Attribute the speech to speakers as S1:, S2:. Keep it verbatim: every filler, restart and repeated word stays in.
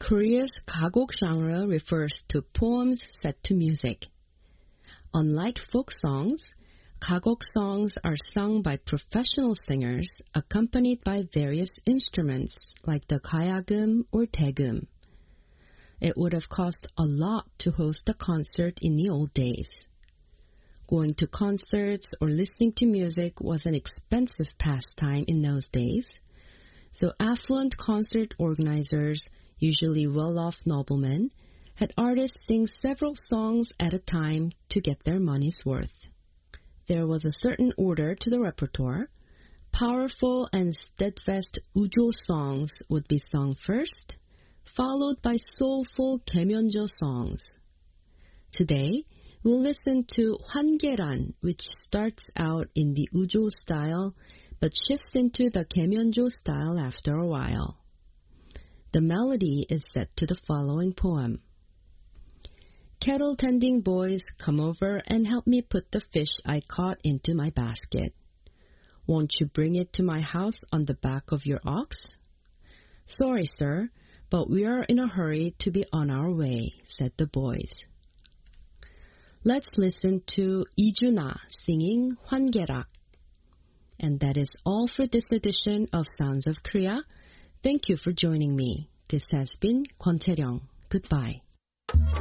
S1: Korea's Kagok genre refers to poems set to music. Unlike folk songs, Kagok songs are sung by professional singers accompanied by various instruments like the gayagum or daegum. It would have cost a lot to host a concert in the old days. Going to concerts or listening to music was an expensive pastime in those days, so affluent concert organizers, usually well-off noblemen, had artists sing several songs at a time to get their money's worth. There was a certain order to the repertoire. Powerful and steadfast ujo songs would be sung first, followed by soulful gaemyeonjo songs. Today, we'll listen to Hwangeran, which starts out in the ujo style but shifts into the gaemyeonjo style after a while. The melody is set to the following poem. Kettle tending boys, come over and help me put the fish I caught into my basket. Won't you bring it to my house on the back of your ox? Sorry, sir, but we are in a hurry to be on our way, said the boys. Let's listen to Ijuna singing Hwangerak. And that is all for this edition of Sounds of Korea. Thank you for joining me. This has been Kwon Tae-ryung. Goodbye.